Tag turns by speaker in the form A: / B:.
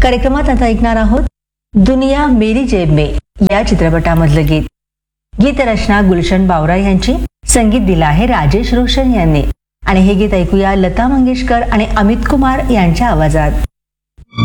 A: कार्यक्रमात आता ऐकणार आहोत दुनिया मेरी जेब में या चित्रपटामधलं गीत. गीत रचना गुलशन बावरा यांची, संगीत दिलं आहे राजेश रोशन यांनी. आणि हे गीत ऐकूया लता मंगेशकर आणि अमित कुमार यांच्या आवाजात.